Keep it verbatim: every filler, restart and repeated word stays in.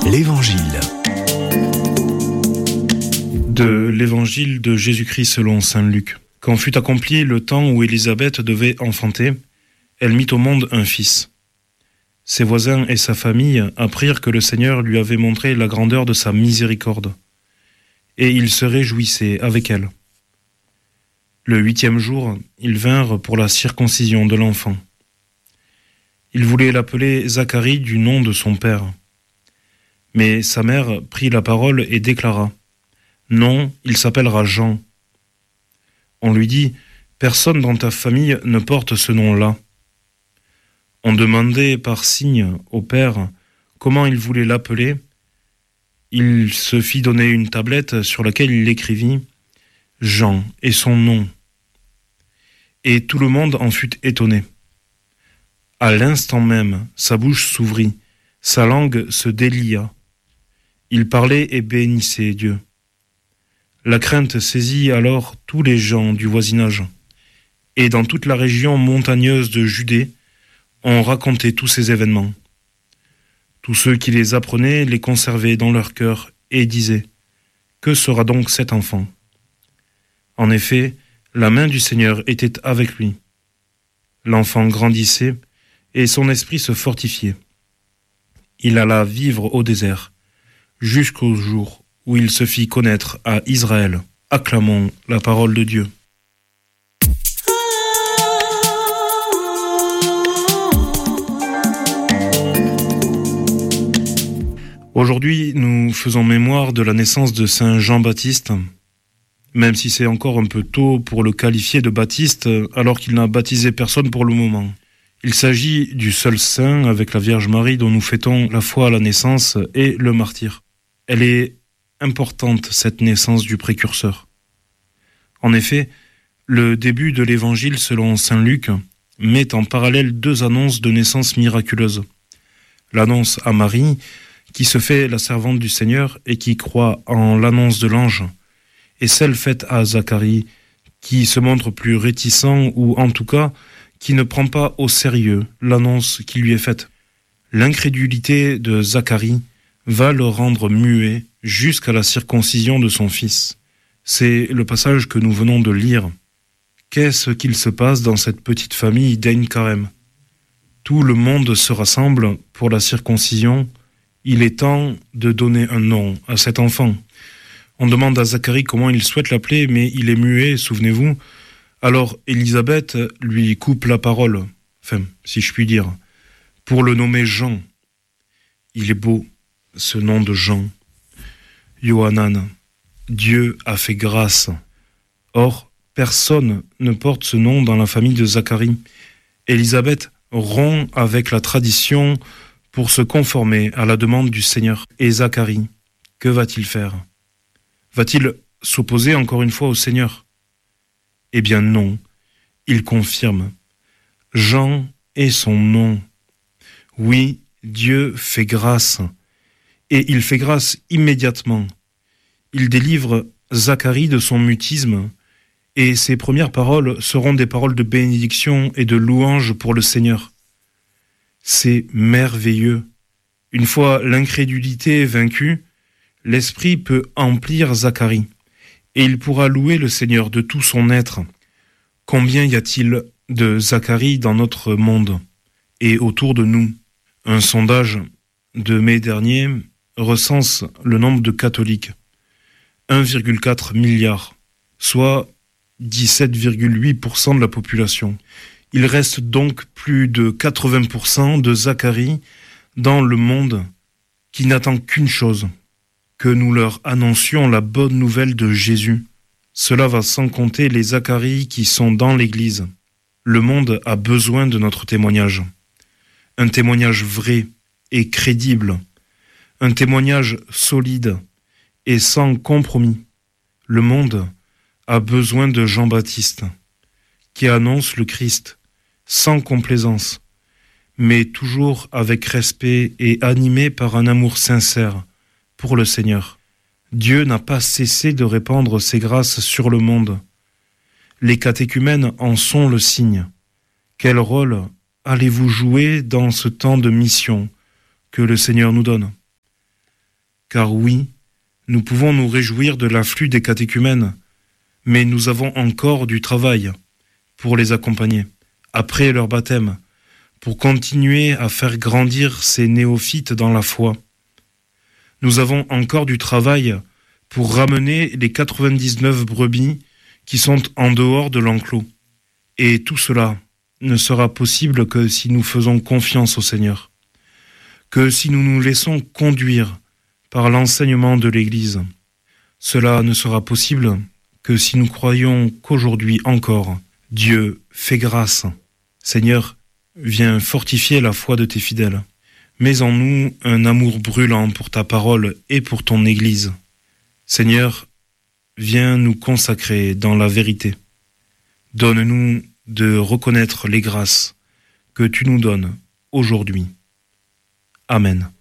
l'Évangile. De l'Évangile de Jésus-Christ selon saint Luc. Quand fut accompli le temps où Élisabeth devait enfanter, elle mit au monde un fils. Ses voisins et sa famille apprirent que le Seigneur lui avait montré la grandeur de sa miséricorde, et ils se réjouissaient avec elle. Le huitième jour, ils vinrent pour la circoncision de l'enfant. Ils voulaient l'appeler Zacharie du nom de son père. Mais sa mère prit la parole et déclara : « Non, il s'appellera Jean. » On lui dit : « Personne dans ta famille ne porte ce nom-là. » On demandait par signe au père comment il voulait l'appeler. Il se fit donner une tablette sur laquelle il écrivit « Jean » et son nom. Et tout le monde en fut étonné. À l'instant même, sa bouche s'ouvrit, sa langue se délia. Il parlait et bénissait Dieu. La crainte saisit alors tous les gens du voisinage. Et dans toute la région montagneuse de Judée, on racontait tous ces événements. Tous ceux qui les apprenaient les conservaient dans leur cœur et disaient : « Que sera donc cet enfant ? » En effet, la main du Seigneur était avec lui. L'enfant grandissait et son esprit se fortifiait. Il alla vivre au désert, jusqu'au jour où il se fit connaître à Israël. Acclamons la parole de Dieu. Aujourd'hui, nous faisons mémoire de la naissance de saint Jean-Baptiste, même si c'est encore un peu tôt pour le qualifier de Baptiste, alors qu'il n'a baptisé personne pour le moment. Il s'agit du seul saint avec la Vierge Marie dont nous fêtons la foi à la naissance et le martyre. Elle est importante, cette naissance du précurseur. En effet, le début de l'Évangile selon saint Luc met en parallèle deux annonces de naissance miraculeuse. L'annonce à Marie, qui se fait la servante du Seigneur et qui croit en l'annonce de l'ange, et celle faite à Zacharie, qui se montre plus réticent ou en tout cas qui ne prend pas au sérieux l'annonce qui lui est faite. L'incrédulité de Zacharie va le rendre muet jusqu'à la circoncision de son fils. C'est le passage que nous venons de lire. Qu'est-ce qu'il se passe dans cette petite famille d'Ein Karem ? Tout le monde se rassemble pour la circoncision. Il est temps de donner un nom à cet enfant. On demande à Zacharie comment il souhaite l'appeler, mais il est muet, souvenez-vous. Alors Élisabeth lui coupe la parole, enfin, si je puis dire, pour le nommer Jean. Il est beau, ce nom de Jean. Yohanan, Dieu a fait grâce. Or, personne ne porte ce nom dans la famille de Zacharie. Élisabeth rompt avec la tradition pour se conformer à la demande du Seigneur. Et Zacharie, que va-t-il faire ? Va-t-il s'opposer encore une fois au Seigneur ? Eh bien non, il confirme. Jean est son nom. Oui, Dieu fait grâce. Et il fait grâce immédiatement. Il délivre Zacharie de son mutisme, et ses premières paroles seront des paroles de bénédiction et de louange pour le Seigneur. C'est merveilleux. Une fois l'incrédulité vaincue, l'Esprit peut emplir Zacharie, et il pourra louer le Seigneur de tout son être. Combien y a-t-il de Zacharie dans notre monde et autour de nous ? Un sondage de mai dernier recense le nombre de catholiques. un virgule quatre milliard, soit dix-sept virgule huit pour cent de la population. Il reste donc plus de quatre-vingts pour cent de Zacharie dans le monde qui n'attend qu'une chose, que nous leur annoncions la bonne nouvelle de Jésus. Cela va sans compter les Zacharie qui sont dans l'Église. Le monde a besoin de notre témoignage. Un témoignage vrai et crédible. Un témoignage solide et sans compromis. Le monde a besoin de Jean-Baptiste, qui annonce le Christ, sans complaisance, mais toujours avec respect et animé par un amour sincère pour le Seigneur. Dieu n'a pas cessé de répandre ses grâces sur le monde. Les catéchumènes en sont le signe. Quel rôle allez-vous jouer dans ce temps de mission que le Seigneur nous donne ? Car oui, nous pouvons nous réjouir de l'afflux des catéchumènes, mais nous avons encore du travail pour les accompagner, après leur baptême, pour continuer à faire grandir ces néophytes dans la foi. Nous avons encore du travail pour ramener les quatre-vingt-dix-neuf brebis qui sont en dehors de l'enclos. Et tout cela ne sera possible que si nous faisons confiance au Seigneur, que si nous nous laissons conduire par l'enseignement de l'Église. Cela ne sera possible que si nous croyons qu'aujourd'hui encore, Dieu fait grâce. Seigneur, viens fortifier la foi de tes fidèles. Mets en nous un amour brûlant pour ta parole et pour ton Église. Seigneur, viens nous consacrer dans la vérité. Donne-nous de reconnaître les grâces que tu nous donnes aujourd'hui. Amen.